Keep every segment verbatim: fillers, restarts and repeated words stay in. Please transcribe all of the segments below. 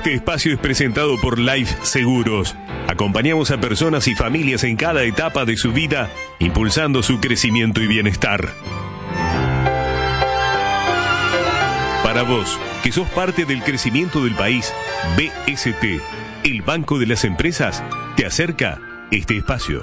Este espacio es presentado por Life Seguros. Acompañamos a personas y familias en cada etapa de su vida, impulsando su crecimiento y bienestar. Para vos, que sos parte del crecimiento del país, B S T, el Banco de las Empresas, te acerca este espacio.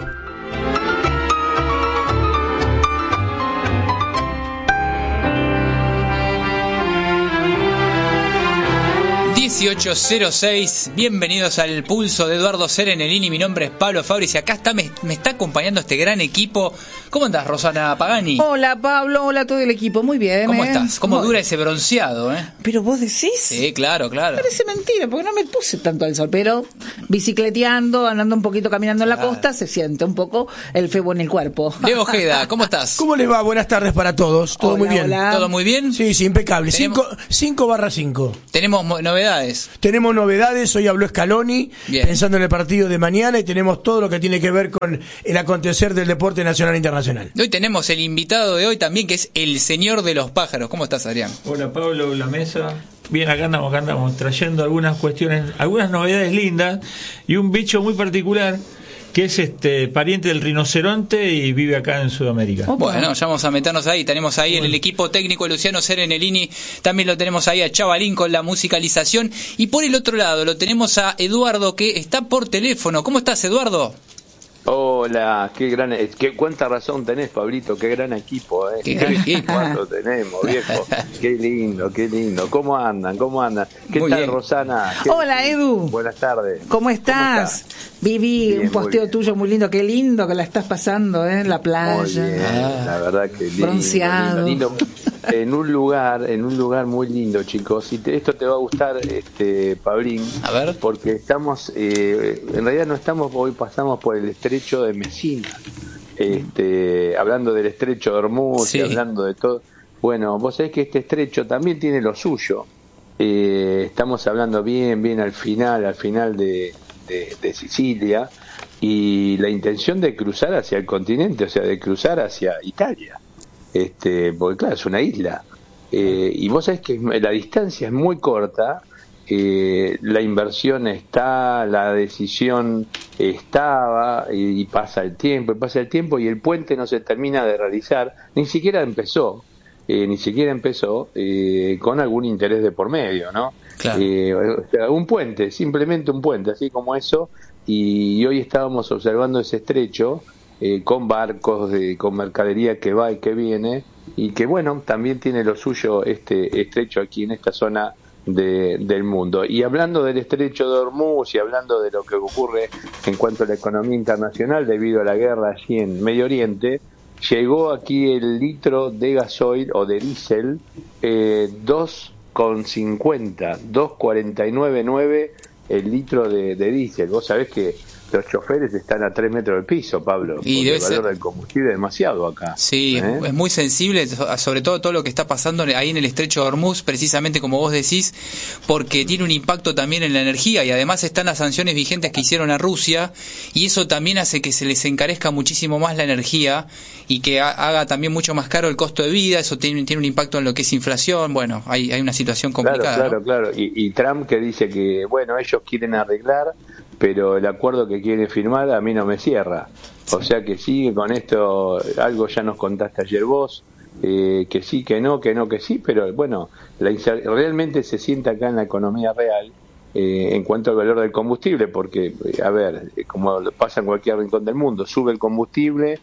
dieciocho cero seis, bienvenidos al Pulso de Eduardo Serenelini. Mi nombre es Pablo Fabris y acá está, me, me está acompañando este gran equipo. ¿Cómo andás, Rosana Pagani? Hola, Pablo, hola a todo el equipo, muy bien. ¿Cómo ¿eh? estás? ¿Cómo muy... dura ese bronceado, eh? Pero vos decís. Sí, claro, claro. Parece mentira, porque no me puse tanto al sol, pero bicicleteando, andando un poquito, caminando en la claro. costa, se siente un poco el febo en el cuerpo. Leo Ojeda, ¿cómo estás? ¿Cómo les va? Buenas tardes para todos. ¿Todo Hola, muy bien? hola. ¿Todo muy bien? Sí, sí, impecable. Tenemos- cinco barra cinco. Tenemos mo- novedades. Tenemos novedades, hoy habló Scaloni, Bien. pensando en el partido de mañana, y tenemos todo lo que tiene que ver con el acontecer del deporte nacional e internacional. Hoy tenemos el invitado de hoy también, que es el señor de los pájaros. ¿Cómo estás, Adrián? Hola Pablo, la mesa. Bien, acá andamos, acá andamos trayendo algunas cuestiones, algunas novedades lindas y un bicho muy particular que es este pariente del rinoceronte y vive acá en Sudamérica. Opa. Bueno, ya vamos a meternos ahí. Tenemos ahí el, el equipo técnico de Luciano Serenelini. También lo tenemos ahí a Chavalín con la musicalización. Y por el otro lado lo tenemos a Eduardo, que está por teléfono. ¿Cómo estás, Eduardo? Hola, qué gran, qué cuánta razón tenés, Pablito, qué gran equipo, eh. Qué gran equipo. ¿Cuánto tenemos, viejo? Qué lindo, qué lindo. ¿Cómo andan? ¿Cómo andan? ¿Qué Muy tal, bien. Rosana? ¿Qué Hola, decís? Edu. Buenas tardes. ¿Cómo estás? Viví Bien, un muy posteo bien. tuyo muy lindo, qué lindo que la estás pasando, ¿eh? En la Muy playa. bien, Ah. la verdad que lindo, Bronceado. lindo, lindo. En un lugar, en un lugar muy lindo, chicos. Y te- esto te va a gustar, este, Pablín. A ver. Porque estamos, eh, en realidad no estamos, hoy pasamos por el estrecho de Messina, este, hablando del estrecho de Hormuz, Sí. y hablando de todo. Bueno, vos sabés que este estrecho también tiene lo suyo. Eh, estamos hablando bien, bien al final, al final de, de, de Sicilia, y la intención de cruzar hacia el continente, o sea, de cruzar hacia Italia, este, porque claro, es una isla. Eh, y vos sabés que la distancia es muy corta. Eh, la inversión está, la decisión estaba, y, y pasa el tiempo, y pasa el tiempo, y el puente no se termina de realizar, ni siquiera empezó, eh, ni siquiera empezó eh, con algún interés de por medio, ¿no? Claro. Eh, o sea, un puente, simplemente un puente, así como eso, y, y hoy estábamos observando ese estrecho eh, con barcos, de, con mercadería que va y que viene, y que bueno, también tiene lo suyo este estrecho aquí en esta zona de, del mundo. Y hablando del estrecho de Hormuz y hablando de lo que ocurre en cuanto a la economía internacional debido a la guerra allí en Medio Oriente, llegó aquí el litro de gasoil o de diésel eh, dos con cincuenta, dos cuarenta y nueve nueve el litro de, de diésel. Vos sabés que los choferes están a tres metros del piso, Pablo, Y porque debe el valor ser- del combustible es demasiado acá. Sí, es- ¿Eh? es muy sensible, so- sobre todo todo lo que está pasando ahí en el estrecho de Hormuz, precisamente como vos decís, porque tiene un impacto también en la energía y además están las sanciones vigentes que hicieron a Rusia y eso también hace que se les encarezca muchísimo más la energía y que ha- haga también mucho más caro el costo de vida. Eso tiene, tiene un impacto en lo que es inflación. Bueno, hay, hay una situación complicada. Claro, claro, ¿no? claro. Y, y Trump que dice que, bueno, ellos quieren arreglar, pero el acuerdo que quieren firmar a mí no me cierra. O sea que sigue con esto, algo ya nos contaste ayer vos, eh, que sí, que no, que no, que sí, pero bueno, la incer- realmente se siente acá en la economía real eh, en cuanto al valor del combustible, porque, eh, a ver, eh, como pasa en cualquier rincón del mundo, sube el combustible,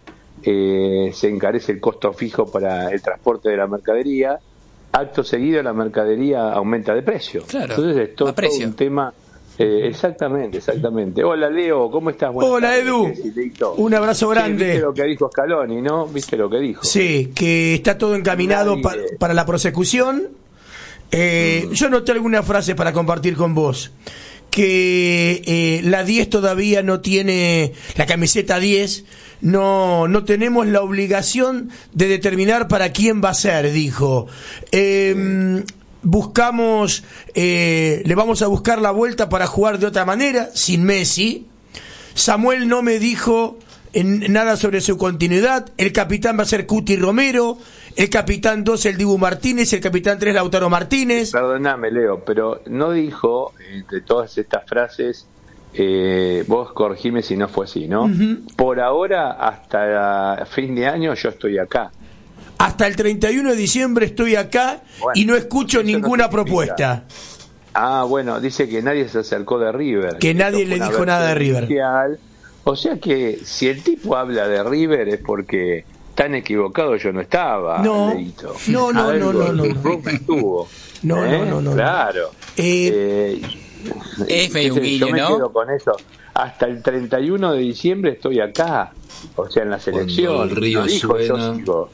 eh, se encarece el costo fijo para el transporte de la mercadería, acto seguido la mercadería aumenta de precio. Claro, Entonces es todo, a precio. todo un tema. Eh, exactamente, exactamente. Hola Leo, ¿cómo estás? Buenas Hola, tardes. Edu. ¿Qué decís, Leito? Un abrazo Sí, grande. viste lo que dijo Scaloni, ¿no? ¿Viste lo que dijo? Sí, que está todo encaminado Nadie- pa- para la prosecución. Eh, Yo noté alguna frase para compartir con vos. Que eh, la diez todavía no tiene, la camiseta diez, no, no tenemos la obligación de determinar para quién va a ser, dijo. Eh, buscamos, eh, le vamos a buscar la vuelta para jugar de otra manera, sin Messi. Samuel no me dijo en nada sobre su continuidad. El capitán va a ser Cuti Romero. el capitán dos el Dibu Martínez, el capitán tres Lautaro Martínez. Perdóname, Leo, pero no dijo, entre todas estas frases, eh, vos corregime si no fue así, ¿no? Uh-huh. Por ahora, hasta fin de año, yo estoy acá. Hasta el treinta y uno de diciembre estoy acá, bueno, y no escucho ninguna no propuesta. Ah, bueno, dice que nadie se acercó de River. Que nadie le dijo nada de River. Inicial. O sea que si el tipo habla de River es porque tan equivocado yo no estaba. No, Leito. no, no, no, no, no, no. Estuvo. No, ¿Eh? no, no, no. Claro. Eh, eh, es medio un guiño, yo me ¿no? quedo con eso. Hasta el treinta y uno de diciembre estoy acá. O sea, en la selección. Cuando el río no dijo, suena. yo sigo.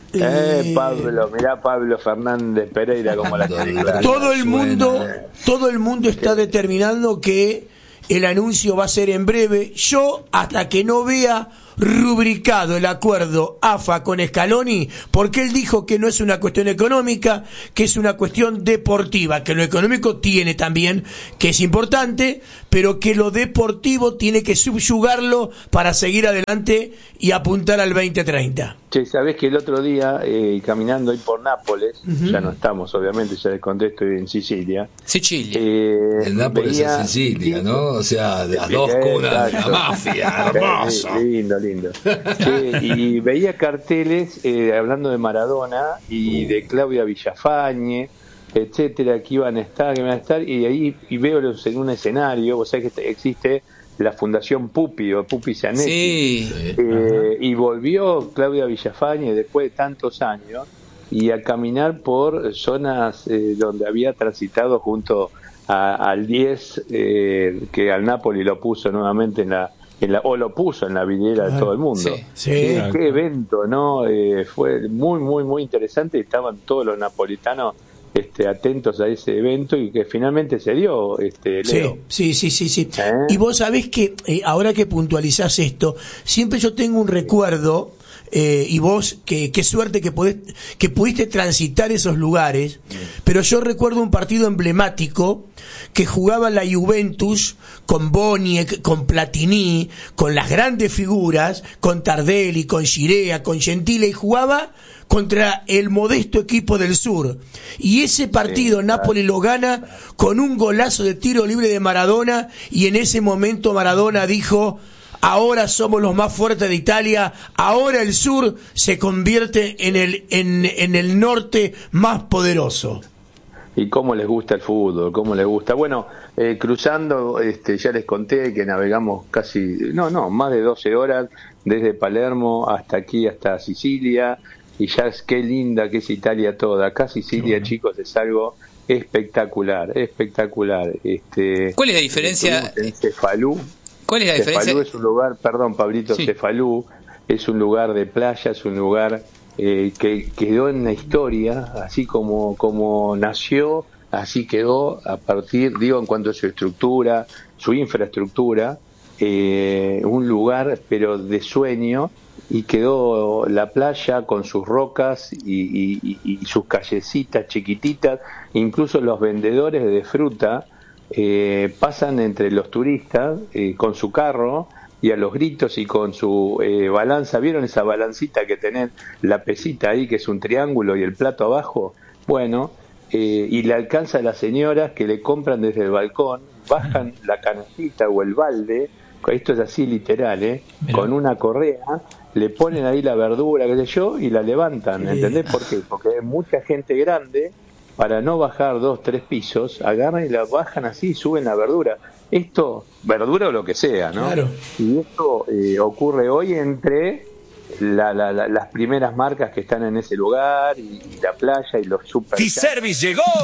Eh, Pablo, mirá Pablo Fernández Pereira como la película. Todo el mundo, todo el mundo está determinando que el anuncio va a ser en breve. Yo, hasta que no vea rubricado el acuerdo A F A con Scaloni, porque él dijo que no es una cuestión económica, que es una cuestión deportiva, que lo económico tiene también, que es importante, pero que lo deportivo tiene que subyugarlo para seguir adelante y apuntar al veinte treinta. Che, sabés que el otro día, eh, caminando ahí por Nápoles, uh-huh. ya no estamos, obviamente, ya les conté, estoy en Sicilia. Sicilia. Eh, el Nápoles veía... es Sicilia, ¿no? O sea, de las dos cunas de la mafia, hermoso. Lindo, lindo. Che, y veía carteles eh, hablando de Maradona y de Claudia Villafañe, etcétera, que iban a estar, que iban a estar, y ahí y veo en un escenario, o sea que existe la Fundación Pupi o Pupi Zanetti, sí. eh, y volvió Claudia Villafañe después de tantos años y a caminar por zonas eh, donde había transitado junto a, al diez, eh, que al Napoli lo puso nuevamente en la, en la o lo puso en la vidriera de todo el mundo. Sí, sí. Qué, qué evento, ¿no? Eh, fue muy, muy, muy interesante. Estaban todos los napolitanos Este, atentos a ese evento y que finalmente se dio, este, Leo. Sí, sí, sí, sí. sí. ¿Eh? Y vos sabés que eh, ahora que puntualizás esto, siempre yo tengo un recuerdo, eh, y vos, que qué suerte que, podés, que pudiste transitar esos lugares, pero yo recuerdo un partido emblemático que jugaba la Juventus con Boniek, con Platini, con las grandes figuras, con Tardelli, con Girea, con Gentile, y jugaba contra el modesto equipo del sur, y ese partido sí, Napoli lo gana con un golazo de tiro libre de Maradona, y en ese momento Maradona dijo: ahora somos los más fuertes de Italia, ahora el sur se convierte en el en, en el norte más poderoso. Y cómo les gusta el fútbol, cómo les gusta. Bueno, eh, cruzando, este, ya les conté que navegamos casi, no, no, más de doce horas desde Palermo hasta aquí, hasta Sicilia. Y ya es qué linda que es Italia toda. Acá Sicilia, bueno, chicos, es algo espectacular, espectacular. Este, ¿Cuál es la diferencia? En Cefalú. ¿Cuál es la Cefalú diferencia? es un lugar, perdón, Pablito, sí. Cefalú es un lugar de playa, es un lugar eh, que quedó en la historia, así como, como nació, así quedó a partir, digo, en cuanto a su estructura, su infraestructura, eh, un lugar, pero de sueño. Y quedó la playa con sus rocas y, y, y sus callecitas chiquititas, incluso los vendedores de fruta eh, pasan entre los turistas eh, con su carro y a los gritos y con su eh, balanza. ¿Vieron esa balancita que tenés, la pesita ahí, que es un triángulo y el plato abajo? Bueno, eh, y le alcanza a las señoras que le compran desde el balcón, bajan la canastita o el balde, esto es así literal, ¿eh? Con una correa, le ponen ahí la verdura, qué sé yo, y la levantan, ¿entendés? ¿Por qué? Porque hay mucha gente grande, para no bajar dos, tres pisos, agarran y la bajan así y suben la verdura. Esto, verdura o lo que sea, ¿no? Claro. Y esto eh, ocurre hoy entre la, la, la, las primeras marcas que están en ese lugar, y, y la playa, y los super... T-Service llegó.